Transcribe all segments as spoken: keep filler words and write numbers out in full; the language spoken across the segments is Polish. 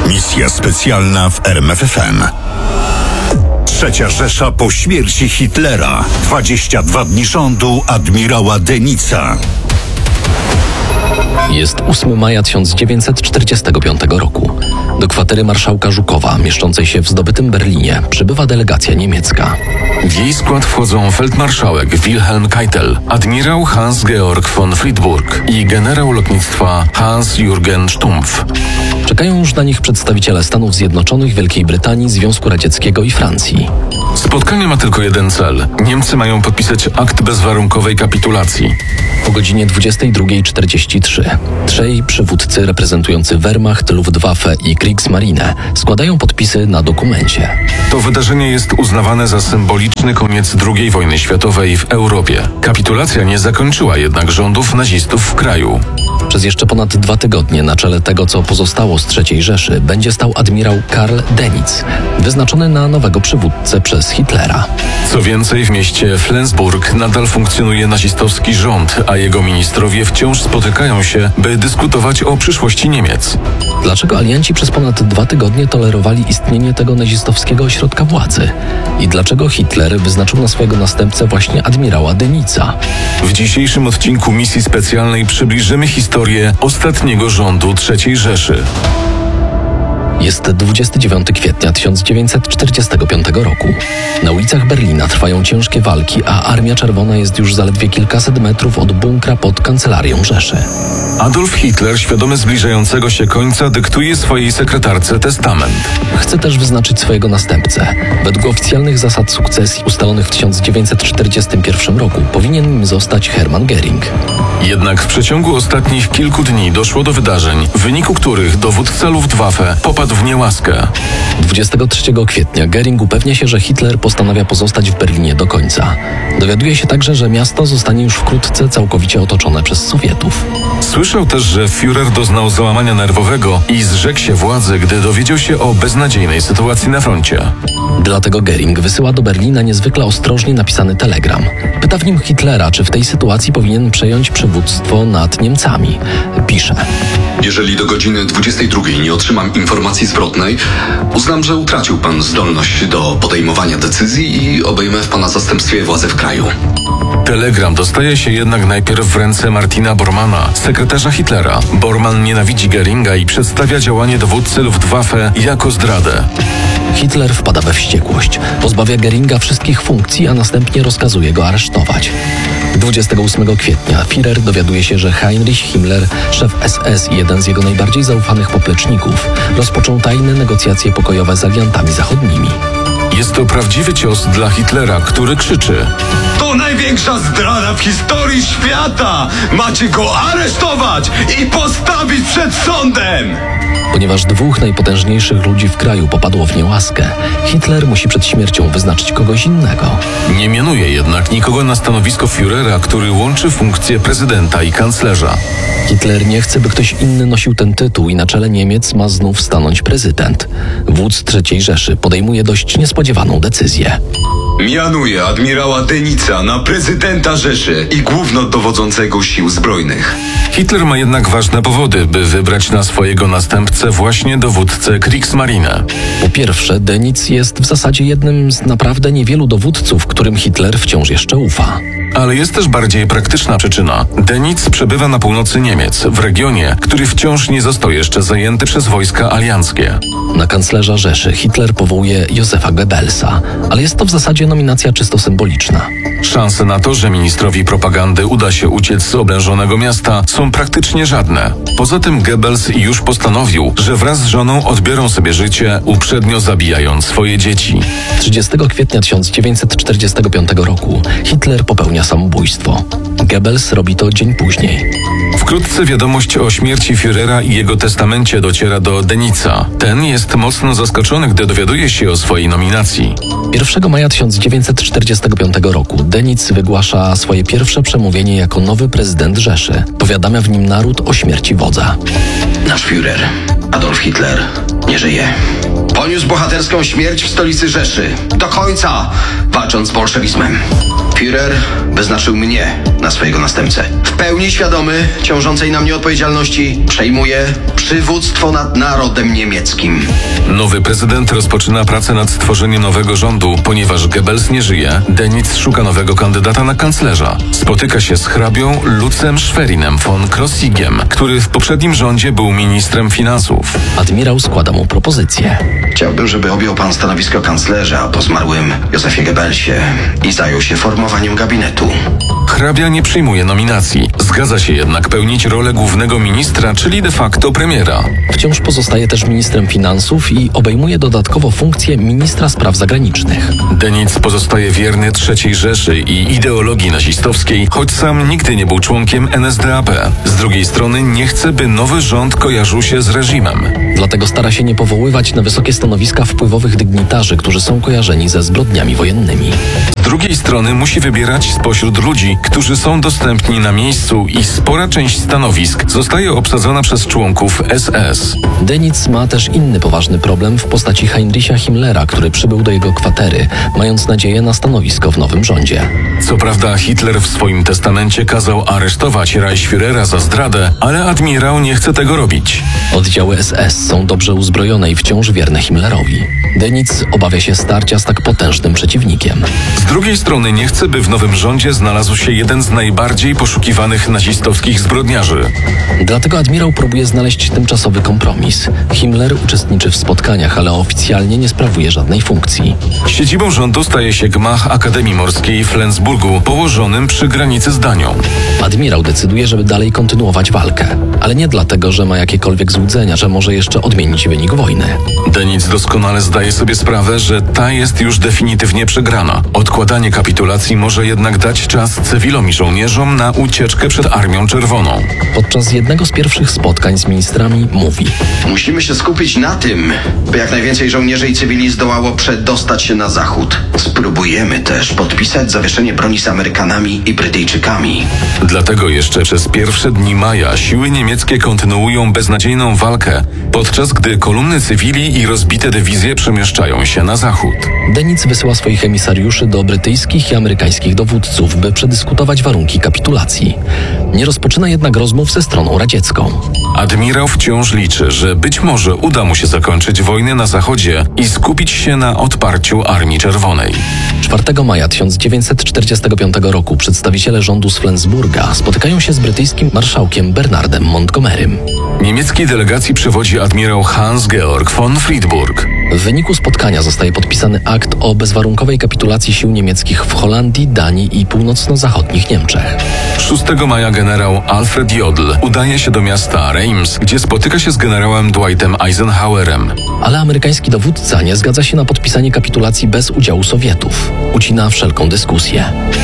Misja specjalna w R M F F M. Trzecia Rzesza po śmierci Hitlera. dwadzieścia dwa dni rządu admirała Denica. Jest ósmego maja tysiąc dziewięćset czterdziestego piątego roku. Do kwatery marszałka Żukowa, mieszczącej się w zdobytym Berlinie, przybywa delegacja niemiecka. W jej skład wchodzą feldmarszałek Wilhelm Keitel, admirał Hans-Georg von Friedburg i generał lotnictwa Hans-Jürgen Stumpf. Czekają już na nich przedstawiciele Stanów Zjednoczonych, Wielkiej Brytanii, Związku Radzieckiego i Francji. Spotkanie ma tylko jeden cel. Niemcy mają podpisać akt bezwarunkowej kapitulacji. O godzinie dwudziestej drugiej czterdzieści trzy trzej przywódcy reprezentujący Wehrmacht, Luftwaffe i Kriegsmarine składają podpisy na dokumencie. To wydarzenie jest uznawane za symboliczny koniec drugiej wojny światowej w Europie. Kapitulacja nie zakończyła jednak rządów nazistów w kraju. Przez jeszcze ponad dwa tygodnie na czele tego, co pozostało z trzeciej Rzeszy, będzie stał admirał Karl Dönitz, wyznaczony na nowego przywódcę przez Hitlera. Co więcej, w mieście Flensburg nadal funkcjonuje nazistowski rząd, a jego ministrowie wciąż spotykają się, by dyskutować o przyszłości Niemiec. Dlaczego alianci przez ponad dwa tygodnie tolerowali istnienie tego nazistowskiego ośrodka władzy? I dlaczego Hitler wyznaczył na swojego następcę właśnie admirała Dönitza? W dzisiejszym odcinku misji specjalnej przybliżymy historię ostatniego rządu trzeciej Rzeszy. Jest dwudziestego dziewiątego kwietnia tysiąc dziewięćset czterdziestego piątego roku. Na ulicach Berlina trwają ciężkie walki, a Armia Czerwona jest już zaledwie kilkaset metrów od bunkra pod kancelarią Rzeszy. Adolf Hitler, świadomy zbliżającego się końca, dyktuje swojej sekretarce testament. Chce też wyznaczyć swojego następcę. Według oficjalnych zasad sukcesji ustalonych w tysiąc dziewięćset czterdziestym pierwszym roku powinien nim zostać Hermann Göring. Jednak w przeciągu ostatnich kilku dni doszło do wydarzeń, w wyniku których dowódca Luftwaffe popadł w niełaskę. dwudziestego trzeciego kwietnia Göring upewnia się, że Hitler postanawia pozostać w Berlinie do końca. Dowiaduje się także, że miasto zostanie już wkrótce całkowicie otoczone przez Sowietów. Słyszał też, że Führer doznał załamania nerwowego i zrzekł się władzy, gdy dowiedział się o beznadziejnej sytuacji na froncie. Dlatego Göring wysyła do Berlina niezwykle ostrożnie napisany telegram. Pyta w nim Hitlera, czy w tej sytuacji powinien przejąć przywództwo nad Niemcami. Pisze: Jeżeli do godziny dwudziestej drugiej nie otrzymam informacji zwrotnej, uznam, że utracił pan zdolność do podejmowania decyzji i obejmę w pana zastępstwie władzę w kraju. Telegram dostaje się jednak najpierw w ręce Martina Bormanna, sekretarza Hitlera. Bormann nienawidzi Göringa i przedstawia działanie dowódcy Luftwaffe jako zdradę. Hitler wpada we wściekłość, pozbawia Göringa wszystkich funkcji, a następnie rozkazuje go aresztować. dwudziestego ósmego kwietnia Führer dowiaduje się, że Heinrich Himmler, szef S S i jeden z jego najbardziej zaufanych popleczników, rozpoczął tajne negocjacje pokojowe z aliantami zachodnimi. Jest to prawdziwy cios dla Hitlera, który krzyczy: To największa zdrada w historii świata! Macie go aresztować i postawić przed sądem! Ponieważ dwóch najpotężniejszych ludzi w kraju popadło w niełaskę, Hitler musi przed śmiercią wyznaczyć kogoś innego. Nie mianuje jednak nikogo na stanowisko Führera, który łączy funkcję prezydenta i kanclerza. Hitler nie chce, by ktoś inny nosił ten tytuł i na czele Niemiec ma znów stanąć prezydent. Wódz trzeciej Rzeszy podejmuje dość niespodziewaną decyzję. Mianuje admirała Dönica na prezydenta Rzeszy i głównodowodzącego sił zbrojnych. Hitler ma jednak ważne powody, by wybrać na swojego następcę właśnie dowódcę Kriegsmarine. Po pierwsze, Dönitz jest w zasadzie jednym z naprawdę niewielu dowódców, którym Hitler wciąż jeszcze ufa. Ale jest też bardziej praktyczna przyczyna. Dönitz przebywa na północy Niemiec, w regionie, który wciąż nie został jeszcze zajęty przez wojska alianckie. Na kanclerza Rzeszy Hitler powołuje Josefa Goebbelsa, ale jest to w zasadzie nominacja czysto symboliczna. Szanse na to, że ministrowi propagandy uda się uciec z oblężonego miasta, są praktycznie żadne. Poza tym Goebbels już postanowił, że wraz z żoną odbiorą sobie życie, uprzednio zabijając swoje dzieci. trzydziestego kwietnia tysiąc dziewięćset czterdziestego piątego roku Hitler popełnia samobójstwo. Goebbels robi to dzień później. Wkrótce wiadomość o śmierci Führera i jego testamencie dociera do Dönitza. Ten jest mocno zaskoczony, gdy dowiaduje się o swojej nominacji. pierwszego maja tysiąc dziewięćset czterdziestego piątego roku Dönitz wygłasza swoje pierwsze przemówienie jako nowy prezydent Rzeszy. Powiadamia w nim naród o śmierci wodza. Nasz Führer, Adolf Hitler, nie żyje. Poniósł bohaterską śmierć w stolicy Rzeszy. Do końca walcząc z bolszewizmem. Führer wyznaczył mnie na swojego następcę. W pełni świadomy ciążącej na mnie odpowiedzialności przejmuję przywództwo nad narodem niemieckim. Nowy prezydent rozpoczyna pracę nad stworzeniem nowego rządu. Ponieważ Goebbels nie żyje, Dönitz szuka nowego kandydata na kanclerza. Spotyka się z hrabią Lutzem Schwerinem von Krossigiem, który w poprzednim rządzie był ministrem finansów. Admirał składa mu propozycję. Chciałbym, żeby objął pan stanowisko kanclerza po zmarłym Józefie Goebbelsie i zajął się formowaniem gabinetu. Hrabia nie przyjmuje nominacji. Zgadza się jednak pełnić rolę głównego ministra, czyli de facto premiera. Wciąż pozostaje też ministrem finansów i obejmuje dodatkowo funkcję ministra spraw zagranicznych. Dönitz pozostaje wierny trzeciej Rzeszy i ideologii nazistowskiej, choć sam nigdy nie był członkiem N S D A P. Z drugiej strony nie chce, by nowy rząd kojarzył się z reżimem. Dlatego stara się nie powoływać na wysokie stanowiska wpływowych dygnitarzy, którzy są kojarzeni ze zbrodniami wojennymi. Z drugiej strony musi wybierać spośród ludzi, którzy są dostępni na miejscu i spora część stanowisk zostaje obsadzona przez członków S S. Dönitz ma też inny poważny problem w postaci Heinricha Himmlera, który przybył do jego kwatery, mając nadzieję na stanowisko w nowym rządzie. Co prawda Hitler w swoim testamencie kazał aresztować Reichsführera za zdradę, ale admirał nie chce tego robić. Oddziały S S są dobrze uzbrojone i wciąż wierne Himmlerowi. Dönitz obawia się starcia z tak potężnym przeciwnikiem. Z drugiej strony nie chce, by w nowym rządzie znalazł się jeden z najbardziej poszukiwanych nazistowskich zbrodniarzy. Dlatego admirał próbuje znaleźć tymczasowy kompromis. Himmler uczestniczy w spotkaniach, ale oficjalnie nie sprawuje żadnej funkcji. Siedzibą rządu staje się gmach Akademii Morskiej w Flensburgu, położonym przy granicy z Danią. Admirał decyduje, żeby dalej kontynuować walkę, ale nie dlatego, że ma jakiekolwiek złudzenia, że może jeszcze odmienić wynik wojny. Dönitz doskonale zdaje sobie sprawę, że ta jest już definitywnie przegrana. Odkładanie kapitulacji może jednak dać czas cywilom i żołnierzom na ucieczkę przed Armią Czerwoną. Podczas jednego z pierwszych spotkań z ministrami mówi: Musimy się skupić na tym, by jak najwięcej żołnierzy i cywili zdołało przedostać się na zachód. Spróbujemy też podpisać zawieszenie broni z Amerykanami i Brytyjczykami. Dlatego jeszcze przez pierwsze dni maja siły niemieckie kontynuują beznadziejną walkę, podczas gdy kolumny cywili i rozbite dywizje przemieszczają się na zachód. Dönitz wysyła swoich emisariuszy do brytyjskich i amerykańskich dowódców, by przedyskutować warunki kapitulacji. Nie rozpoczyna jednak rozmów ze stroną radziecką. Admirał wciąż liczy, że być może uda mu się zakończyć wojnę na zachodzie i skupić się na odparciu Armii Czerwonej. czwartego maja tysiąc dziewięćset czterdziestego piątego roku przedstawiciele rządu z Flensburga spotykają się z brytyjskim marszałkiem Bernardem Montgomerym. Niemieckiej delegacji przewodzi admirał Hans-Georg von Friedburg. W wyniku spotkania zostaje podpisany akt o bezwarunkowej kapitulacji sił niemieckich w Holandii, Danii i północno-zachodnich Niemczech. szóstego maja generał Alfred Jodl udaje się do miasta Reims, gdzie spotyka się z generałem Dwightem Eisenhowerem. Ale amerykański dowódca nie zgadza się na podpisanie kapitulacji bez udziału Sowietów. Ucina wszelką dyskusję.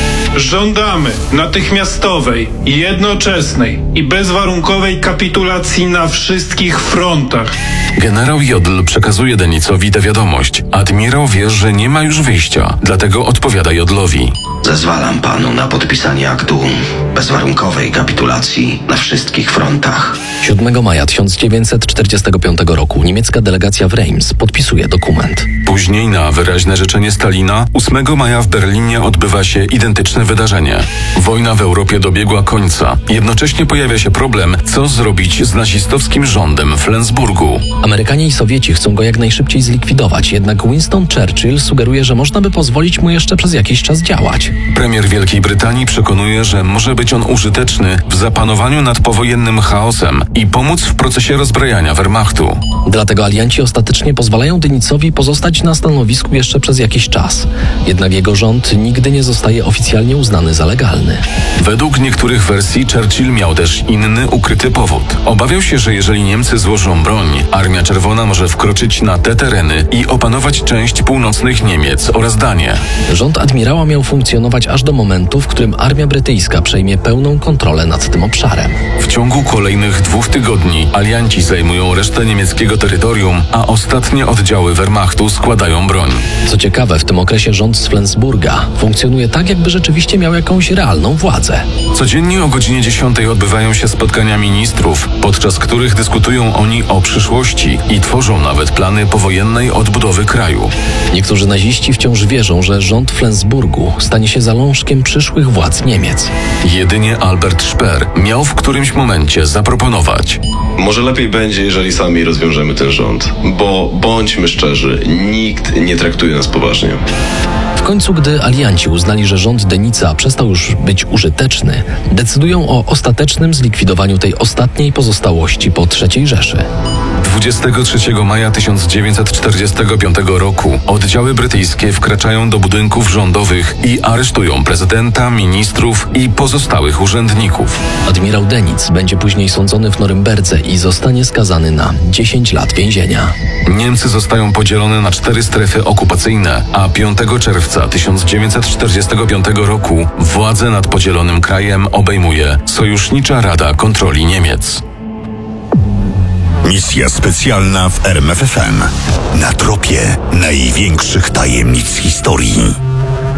Żądamy natychmiastowej, jednoczesnej i bezwarunkowej kapitulacji na wszystkich frontach. Generał Jodl przekazuje Dönitzowi tę wiadomość. Admirał wie, że nie ma już wyjścia, dlatego odpowiada Jodlowi. Zezwalam panu na podpisanie aktu bezwarunkowej kapitulacji na wszystkich frontach. siódmego maja tysiąc dziewięćset czterdziestego piątego roku niemiecka delegacja w Reims podpisuje dokument. Później na wyraźne życzenie Stalina ósmego maja w Berlinie odbywa się identyczne wydarzenie. Wojna w Europie dobiegła końca. Jednocześnie pojawia się problem, co zrobić z nazistowskim rządem w Flensburgu. Amerykanie i Sowieci chcą go jak najszybciej zlikwidować, jednak Winston Churchill sugeruje, że można by pozwolić mu jeszcze przez jakiś czas działać. Premier Wielkiej Brytanii przekonuje, że może być on użyteczny w zapanowaniu nad powojennym chaosem i pomóc w procesie rozbrajania Wehrmachtu. Dlatego alianci ostatecznie pozwalają Dönitzowi pozostać na stanowisku jeszcze przez jakiś czas. Jednak jego rząd nigdy nie zostaje oficjalnie uznany za legalny. Według niektórych wersji Churchill miał też inny ukryty powód. Obawiał się, że jeżeli Niemcy złożą broń, Armia Czerwona może wkroczyć na te tereny i opanować część północnych Niemiec oraz Danię. Rząd admirała miał funkcjonować aż do momentu, w którym armia brytyjska przejmie pełną kontrolę nad tym obszarem. W ciągu kolejnych dwóch tygodni alianci zajmują resztę niemieckiego niemieckiego terytorium, a ostatnie oddziały Wehrmachtu składają broń. Co ciekawe, w tym okresie rząd z Flensburga funkcjonuje tak, jakby rzeczywiście miał jakąś realną władzę. Codziennie o godzinie dziesiątej odbywają się spotkania ministrów, podczas których dyskutują oni o przyszłości i tworzą nawet plany powojennej odbudowy kraju. Niektórzy naziści wciąż wierzą, że rząd Flensburgu stanie się zalążkiem przyszłych władz Niemiec. Jedynie Albert Speer miał w którymś momencie zaproponować: może lepiej będzie, jeżeli sami rozwiążemy ten rząd, bo bądźmy szczerzy, nikt nie traktuje nas poważnie. W końcu, gdy alianci uznali, że rząd Denica przestał już być użyteczny, decydują o ostatecznym zlikwidowaniu tej ostatniej pozostałości po trzeciej Rzeszy. dwudziestego trzeciego maja tysiąc dziewięćset czterdziestego piątego roku oddziały brytyjskie wkraczają do budynków rządowych i aresztują prezydenta, ministrów i pozostałych urzędników. Admirał Denic będzie później sądzony w Norymberdze i zostanie skazany na dziesięć lat więzienia. Niemcy zostają podzielone na cztery strefy okupacyjne, a piątego czerwca tysiąc dziewięćset czterdziestego piątego roku władzę nad podzielonym krajem obejmuje Sojusznicza Rada Kontroli Niemiec. Misja specjalna w R M F F M. Na tropie największych tajemnic historii.